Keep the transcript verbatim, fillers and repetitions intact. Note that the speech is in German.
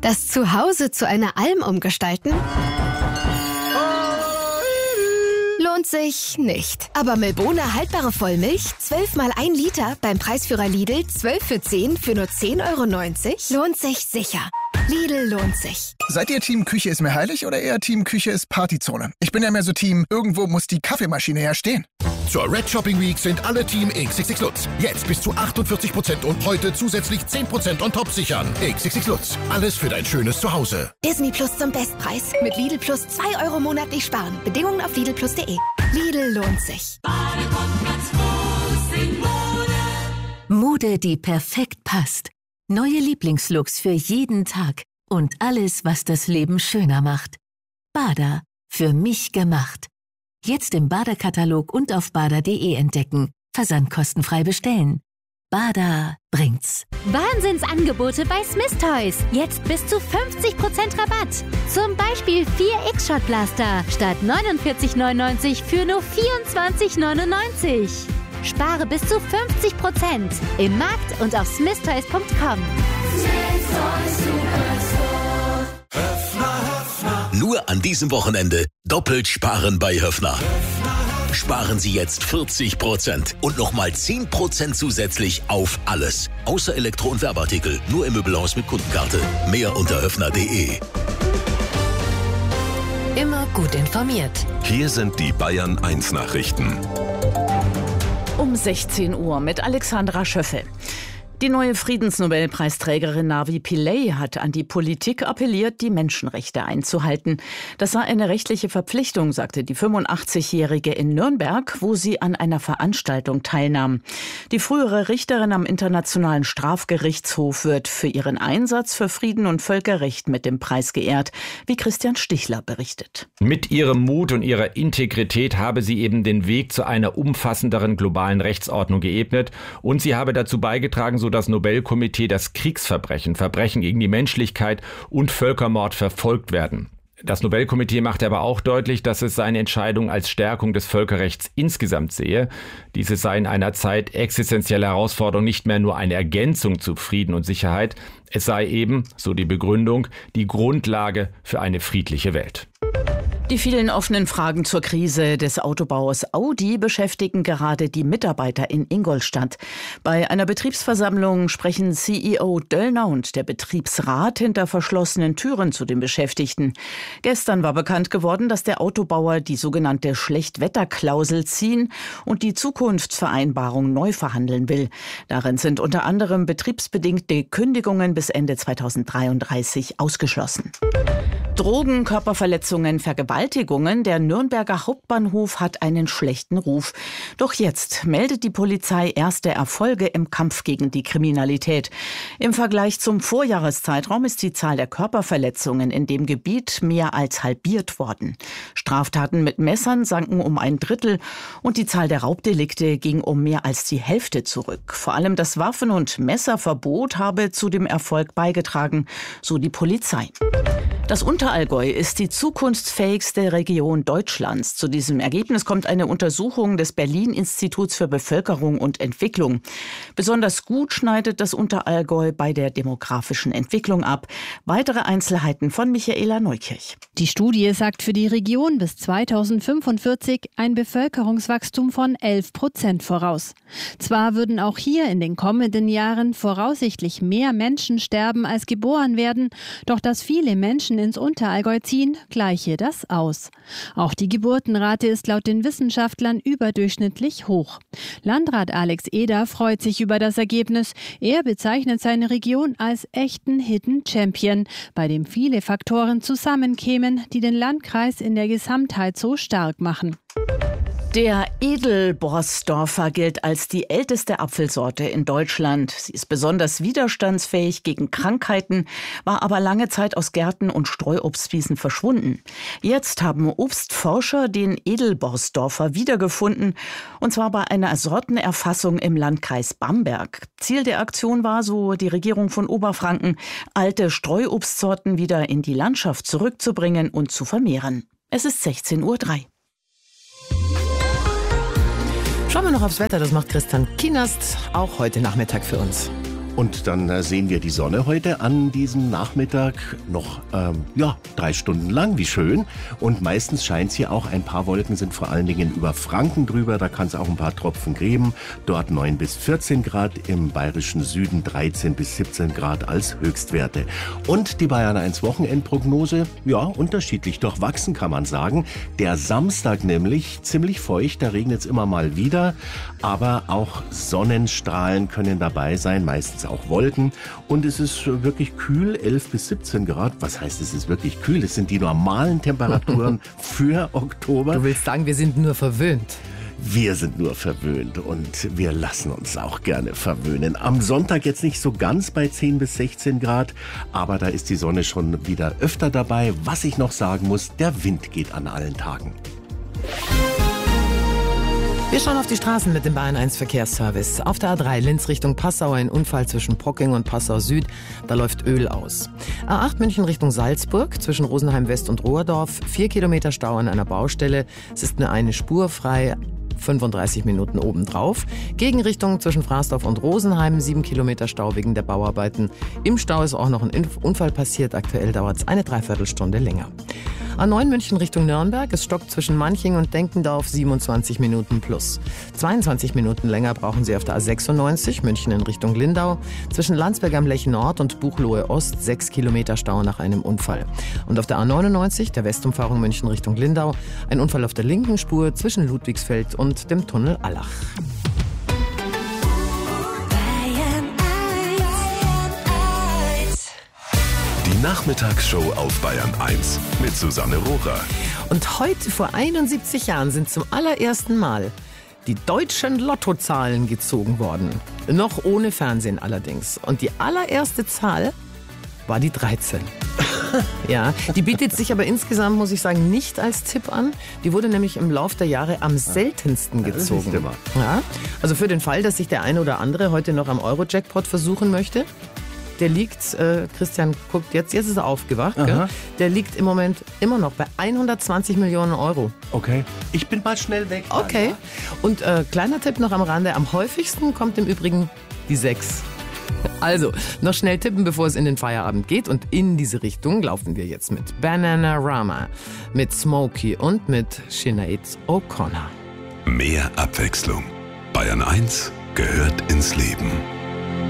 Das Zuhause zu einer Alm umgestalten? Lohnt sich nicht. Aber Milbona haltbare Vollmilch, zwölf mal ein Liter, beim Preisführer Lidl, zwölf für zehn für nur zehn Euro neunzig, lohnt sich sicher. Lidl lohnt sich. Seid ihr Team Küche ist mir heilig oder eher Team Küche ist Partyzone? Ich bin ja mehr so Team, irgendwo muss die Kaffeemaschine ja stehen. Zur Red Shopping Week sind alle Team X X X Lutz. Jetzt bis zu achtundvierzig Prozent und heute zusätzlich zehn Prozent on top sichern. X X X Lutz. Alles für dein schönes Zuhause. Disney Plus zum Bestpreis. Mit Lidl Plus zwei Euro monatlich sparen. Bedingungen auf Lidl Plus punkt de. Lidl lohnt sich. Mode, die perfekt passt. Neue Lieblingslooks für jeden Tag. Und alles, was das Leben schöner macht. Bada. Für mich gemacht. Jetzt im Bada-Katalog und auf bada punkt de entdecken. Versandkostenfrei bestellen. Bada bringt's. Wahnsinnsangebote bei Smith Toys. Jetzt bis zu fünfzig Prozent Rabatt. Zum Beispiel vier X-Shot-Blaster statt neunundvierzig neunundneunzig für nur vierundzwanzig neunundneunzig. Spare bis zu fünfzig Prozent im Markt und auf smith toys punkt com. Nur an diesem Wochenende doppelt sparen bei Höffner. Sparen Sie jetzt vierzig Prozent und nochmal zehn Prozent zusätzlich auf alles. Außer Elektro- und Werbeartikel, nur im Möbelhaus mit Kundenkarte. Mehr unter höffner punkt de. Immer gut informiert. Hier sind die Bayern eins Nachrichten. Um sechzehn Uhr mit Alexandra Schöffel. Die neue Friedensnobelpreisträgerin Navi Pillay hat an die Politik appelliert, die Menschenrechte einzuhalten. Das sei eine rechtliche Verpflichtung, sagte die fünfundachtzigjährige in Nürnberg, wo sie an einer Veranstaltung teilnahm. Die frühere Richterin am Internationalen Strafgerichtshof wird für ihren Einsatz für Frieden und Völkerrecht mit dem Preis geehrt, wie Christian Stichler berichtet. Mit ihrem Mut und ihrer Integrität habe sie eben den Weg zu einer umfassenderen globalen Rechtsordnung geebnet und sie habe dazu beigetragen, so das Nobelkomitee, dass Kriegsverbrechen, Verbrechen gegen die Menschlichkeit und Völkermord verfolgt werden. Das Nobelkomitee machte aber auch deutlich, dass es seine Entscheidung als Stärkung des Völkerrechts insgesamt sehe. Diese sei in einer Zeit existenzieller Herausforderung nicht mehr nur eine Ergänzung zu Frieden und Sicherheit. Es sei eben, so die Begründung, die Grundlage für eine friedliche Welt. Die vielen offenen Fragen zur Krise des Autobauers Audi beschäftigen gerade die Mitarbeiter in Ingolstadt. Bei einer Betriebsversammlung sprechen C E O Döllner und der Betriebsrat hinter verschlossenen Türen zu den Beschäftigten. Gestern war bekannt geworden, dass der Autobauer die sogenannte Schlechtwetterklausel ziehen und die Zukunftsvereinbarung neu verhandeln will. Darin sind unter anderem betriebsbedingte Kündigungen bis Ende zweitausenddreiunddreißig ausgeschlossen. Drogen, Körperverletzungen, Vergewaltigungen. Der Nürnberger Hauptbahnhof hat einen schlechten Ruf. Doch jetzt meldet die Polizei erste Erfolge im Kampf gegen die Kriminalität. Im Vergleich zum Vorjahreszeitraum ist die Zahl der Körperverletzungen in dem Gebiet mehr als halbiert worden. Straftaten mit Messern sanken um ein Drittel und die Zahl der Raubdelikte ging um mehr als die Hälfte zurück. Vor allem das Waffen- und Messerverbot habe zu dem Erfolg beigetragen, so die Polizei. Das Unterallgäu ist die zukunftsfähigste Region Deutschlands. Zu diesem Ergebnis kommt eine Untersuchung des Berlin-Instituts für Bevölkerung und Entwicklung. Besonders gut schneidet das Unterallgäu bei der demografischen Entwicklung ab. Weitere Einzelheiten von Michaela Neukirch. Die Studie sagt für die Region bis zweitausendfünfundvierzig ein Bevölkerungswachstum von elf Prozent voraus. Zwar würden auch hier in den kommenden Jahren voraussichtlich mehr Menschen sterben, als geboren werden, doch dass viele Menschen ins Unterallgäu ziehen, gleiche das aus. Auch die Geburtenrate ist laut den Wissenschaftlern überdurchschnittlich hoch. Landrat Alex Eder freut sich über das Ergebnis. Er bezeichnet seine Region als echten Hidden Champion, bei dem viele Faktoren zusammenkämen, die den Landkreis in der Gesamtheit so stark machen. Der Edelborsdorfer gilt als die älteste Apfelsorte in Deutschland. Sie ist besonders widerstandsfähig gegen Krankheiten, war aber lange Zeit aus Gärten und Streuobstwiesen verschwunden. Jetzt haben Obstforscher den Edelborsdorfer wiedergefunden, und zwar bei einer Sortenerfassung im Landkreis Bamberg. Ziel der Aktion war, so die Regierung von Oberfranken, alte Streuobstsorten wieder in die Landschaft zurückzubringen und zu vermehren. Es ist sechzehn Uhr drei. Schauen wir noch aufs Wetter, das macht Christian Kienast auch heute Nachmittag für uns. Und dann äh, sehen wir die Sonne heute an diesem Nachmittag noch, ähm, ja, drei Stunden lang, wie schön. Und meistens scheint es hier auch, ein paar Wolken sind vor allen Dingen über Franken drüber, da kann es auch ein paar Tropfen geben. Dort neun bis vierzehn Grad, im bayerischen Süden dreizehn bis siebzehn Grad als Höchstwerte. Und die Bayern eins Wochenendprognose, ja, unterschiedlich durchwachsen kann man sagen. Der Samstag nämlich ziemlich feucht, da regnet es immer mal wieder, aber auch Sonnenstrahlen können dabei sein, meistens auch Wolken. Und es ist wirklich kühl, elf bis siebzehn Grad. Was heißt, es ist wirklich kühl? Es sind die normalen Temperaturen für Oktober. Du willst sagen, wir sind nur verwöhnt. Wir sind nur verwöhnt und wir lassen uns auch gerne verwöhnen. Am Sonntag jetzt nicht so ganz bei zehn bis sechzehn Grad, aber da ist die Sonne schon wieder öfter dabei. Was ich noch sagen muss, der Wind geht an allen Tagen. Wir schauen auf die Straßen mit dem Bayern eins Verkehrsservice. Auf der A drei Linz Richtung Passau ein Unfall zwischen Pocking und Passau Süd. Da läuft Öl aus. A acht München Richtung Salzburg zwischen Rosenheim West und Rohrdorf. Vier Kilometer Stau an einer Baustelle. Es ist nur eine Spur frei. fünfunddreißig Minuten obendrauf. Gegenrichtung zwischen Frasdorf und Rosenheim, sieben Kilometer Stau wegen der Bauarbeiten. Im Stau ist auch noch ein Unfall passiert. Aktuell dauert es eine Dreiviertelstunde länger. A neun München Richtung Nürnberg. Es stockt zwischen Manching und Denkendorf siebenundzwanzig Minuten plus. zweiundzwanzig Minuten länger brauchen Sie auf der A sechsundneunzig München in Richtung Lindau. Zwischen Landsberg am Lech Nord und Buchloe Ost sechs Kilometer Stau nach einem Unfall. Und auf der A neunundneunzig, der Westumfahrung München Richtung Lindau, ein Unfall auf der linken Spur zwischen Ludwigsfeld und dem Tunnel Allach. Die Nachmittagsshow auf Bayern eins mit Susanne Rohrer. Und heute vor einundsiebzig Jahren sind zum allerersten Mal die deutschen Lottozahlen gezogen worden. Noch ohne Fernsehen allerdings. Und die allererste Zahl war die dreizehn. Ja, die bietet sich aber insgesamt, muss ich sagen, nicht als Tipp an. Die wurde nämlich im Lauf der Jahre am seltensten gezogen. Ja, also für den Fall, dass sich der eine oder andere heute noch am Euro-Jackpot versuchen möchte. Der liegt, äh, Christian guckt jetzt, jetzt ist er aufgewacht, gell? Der liegt im Moment immer noch bei hundertzwanzig Millionen Euro. Okay, ich bin bald schnell weg. Mann, okay, ja? Und äh, kleiner Tipp noch am Rande, am häufigsten kommt im Übrigen die sechs. Also, noch schnell tippen, bevor es in den Feierabend geht. Und in diese Richtung laufen wir jetzt mit Bananarama, mit Smokey und mit Sinead O'Connor. Mehr Abwechslung. Bayern eins gehört ins Leben.